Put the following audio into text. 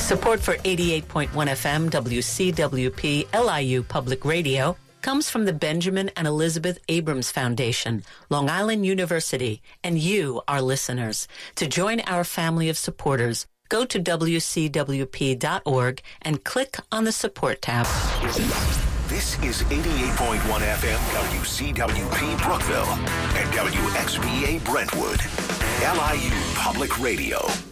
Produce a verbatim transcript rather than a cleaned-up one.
Support for eighty-eight point one F M W C W P L I U Public Radio comes from the Benjamin and Elizabeth Abrams Foundation, Long Island University, and you, our listeners. To join our family of supporters, go to W C W P dot org and click on the support tab. This is eighty-eight point one F M W C W P Brookville and W X B A Brentwood, L I U Public Radio.